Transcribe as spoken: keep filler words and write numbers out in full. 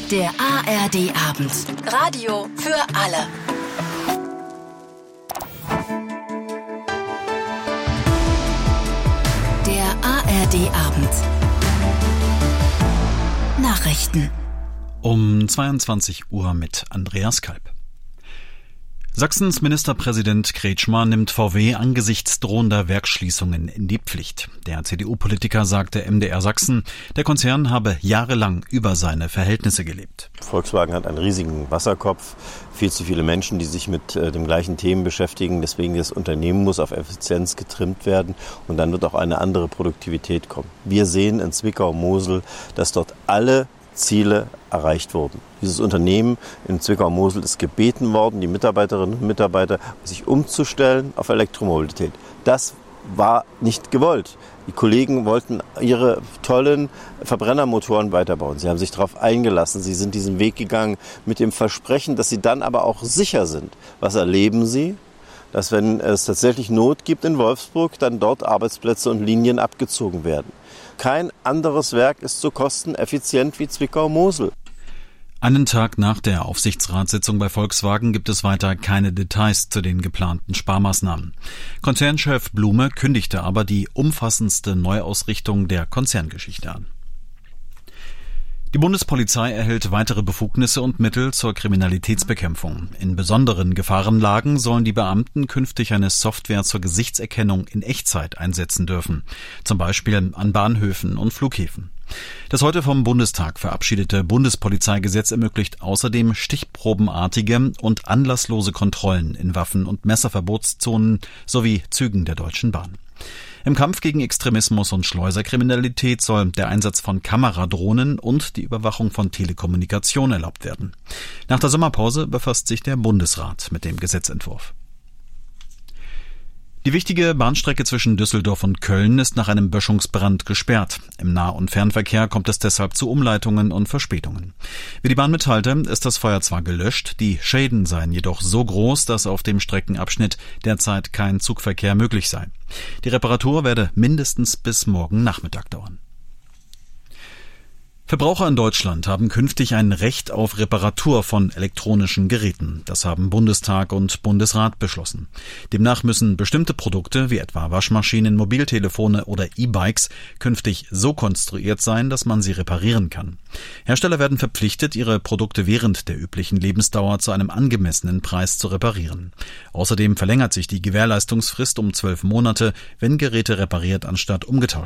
Der A R D-Abend. Radio für alle. Der A R D-Abend. Nachrichten. Um zweiundzwanzig Uhr mit Andreas Kalb. Sachsens Ministerpräsident Kretschmer nimmt V W angesichts drohender Werksschließungen in die Pflicht. Der C D U-Politiker sagte M D R Sachsen, der Konzern habe jahrelang über seine Verhältnisse gelebt. Volkswagen hat einen riesigen Wasserkopf, viel zu viele Menschen, die sich mit äh, den gleichen Themen beschäftigen. Deswegen das Unternehmen muss auf Effizienz getrimmt werden und dann wird auch eine andere Produktivität kommen. Wir sehen in Zwickau-Mosel, dass dort alle Ziele erreicht wurden. Dieses Unternehmen in Zwickau-Mosel ist gebeten worden, die Mitarbeiterinnen und Mitarbeiter, sich umzustellen auf Elektromobilität. Das war nicht gewollt. Die Kollegen wollten ihre tollen Verbrennermotoren weiterbauen. Sie haben sich darauf eingelassen. Sie sind diesen Weg gegangen mit dem Versprechen, dass sie dann aber auch sicher sind. Was erleben sie? Dass, wenn es tatsächlich Not gibt in Wolfsburg, dann dort Arbeitsplätze und Linien abgezogen werden. Kein anderes Werk ist so kosteneffizient wie Zwickau-Mosel. Einen Tag nach der Aufsichtsratssitzung bei Volkswagen gibt es weiter keine Details zu den geplanten Sparmaßnahmen. Konzernchef Blume kündigte aber die umfassendste Neuausrichtung der Konzerngeschichte an. Die Bundespolizei erhält weitere Befugnisse und Mittel zur Kriminalitätsbekämpfung. In besonderen Gefahrenlagen sollen die Beamten künftig eine Software zur Gesichtserkennung in Echtzeit einsetzen dürfen, zum Beispiel an Bahnhöfen und Flughäfen. Das heute vom Bundestag verabschiedete Bundespolizeigesetz ermöglicht außerdem stichprobenartige und anlasslose Kontrollen in Waffen- und Messerverbotszonen sowie Zügen der Deutschen Bahn. Im Kampf gegen Extremismus und Schleuserkriminalität soll der Einsatz von Kameradrohnen und die Überwachung von Telekommunikation erlaubt werden. Nach der Sommerpause befasst sich der Bundesrat mit dem Gesetzentwurf. Die wichtige Bahnstrecke zwischen Düsseldorf und Köln ist nach einem Böschungsbrand gesperrt. Im Nah- und Fernverkehr kommt es deshalb zu Umleitungen und Verspätungen. Wie die Bahn mitteilte, ist das Feuer zwar gelöscht, die Schäden seien jedoch so groß, dass auf dem Streckenabschnitt derzeit kein Zugverkehr möglich sei. Die Reparatur werde mindestens bis morgen Nachmittag dauern. Verbraucher in Deutschland haben künftig ein Recht auf Reparatur von elektronischen Geräten. Das haben Bundestag und Bundesrat beschlossen. Demnach müssen bestimmte Produkte wie etwa Waschmaschinen, Mobiltelefone oder E-Bikes künftig so konstruiert sein, dass man sie reparieren kann. Hersteller werden verpflichtet, ihre Produkte während der üblichen Lebensdauer zu einem angemessenen Preis zu reparieren. Außerdem verlängert sich die Gewährleistungsfrist um zwölf Monate, wenn Geräte repariert anstatt umgetauscht